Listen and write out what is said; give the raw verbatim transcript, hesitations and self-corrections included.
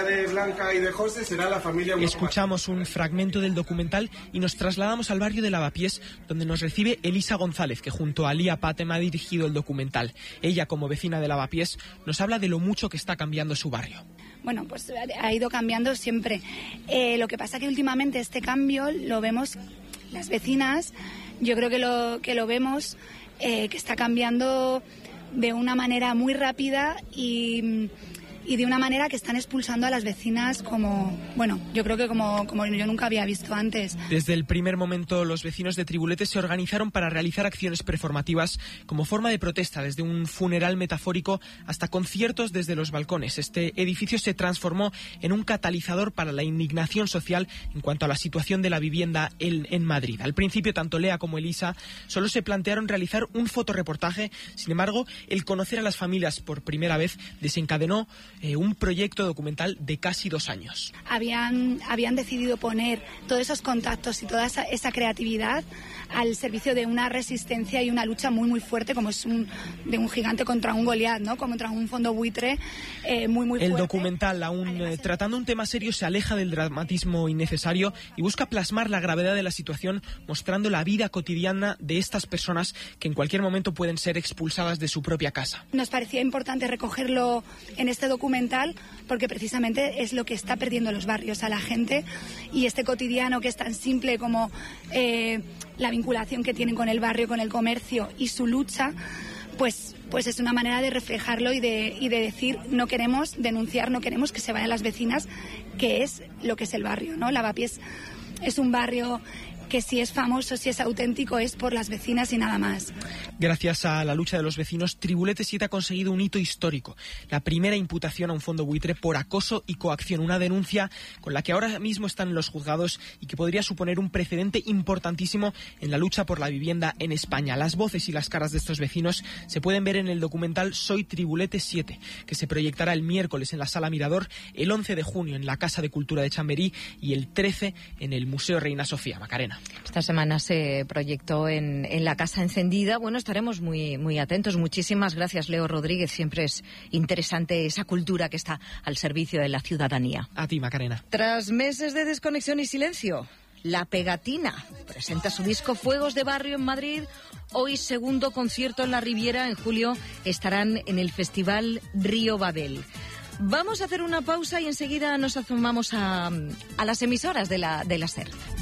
familia de Blanca y de José será la familia... Escuchamos un fragmento del documental y nos trasladamos al barrio de Lavapiés, donde nos recibe Elisa González, que junto a Lía Patem ha dirigido el documental. Ella, como vecina de Lavapiés, nos habla de lo mucho que está cambiando su barrio. Bueno, pues ha ido cambiando siempre. Eh, lo que pasa que últimamente este cambio lo vemos las vecinas, yo creo que lo, que lo vemos, eh, que está cambiando de una manera muy rápida y... y de una manera que están expulsando a las vecinas como, bueno, yo creo que como, como yo nunca había visto antes. Desde el primer momento los vecinos de Tribulete se organizaron para realizar acciones performativas como forma de protesta, desde un funeral metafórico hasta conciertos desde los balcones. Este edificio se transformó en un catalizador para la indignación social en cuanto a la situación de la vivienda en, en Madrid. Al principio, tanto Lea como Elisa solo se plantearon realizar un fotoreportaje. Sin embargo, el conocer a las familias por primera vez desencadenó Eh, un proyecto documental de casi dos años. Habían, habían decidido poner todos esos contactos y toda esa, esa creatividad al servicio de una resistencia y una lucha muy muy fuerte, como es un, de un gigante contra un Goliat, ¿no? Como contra un fondo buitre eh, muy muy fuerte. El documental, aún eh, tratando un tema serio, se aleja del dramatismo innecesario y busca plasmar la gravedad de la situación, mostrando la vida cotidiana de estas personas que en cualquier momento pueden ser expulsadas de su propia casa. Nos parecía importante recogerlo en este documental porque precisamente es lo que está perdiendo los barrios a la gente, y este cotidiano que es tan simple como eh, la vinculación que tienen con el barrio, con el comercio y su lucha, pues pues es una manera de reflejarlo y de, y de decir, no queremos denunciar, no queremos que se vayan las vecinas, que es lo que es el barrio, ¿no? Lavapiés es un barrio que si es famoso, si es auténtico, es por las vecinas y nada más. Gracias a la lucha de los vecinos, Tribulete siete ha conseguido un hito histórico: la primera imputación a un fondo buitre por acoso y coacción, una denuncia con la que ahora mismo están en los juzgados y que podría suponer un precedente importantísimo en la lucha por la vivienda en España. Las voces y las caras de estos vecinos se pueden ver en el documental Soy Tribulete siete, que se proyectará el miércoles en la Sala Mirador, el once de junio en la Casa de Cultura de Chamberí y el trece en el Museo Reina Sofía. Macarena. Esta semana se proyectó en, en la Casa Encendida. Bueno, estaremos muy, muy atentos. Muchísimas gracias, Leo Rodríguez. Siempre es interesante esa cultura que está al servicio de la ciudadanía. A ti, Macarena. Tras meses de desconexión y silencio, La Pegatina presenta su disco Fuegos de Barrio en Madrid. Hoy segundo concierto en la Riviera. En julio estarán en el Festival Río Babel. Vamos a hacer una pausa y enseguida nos asomamos a, a las emisoras de la, de la SER.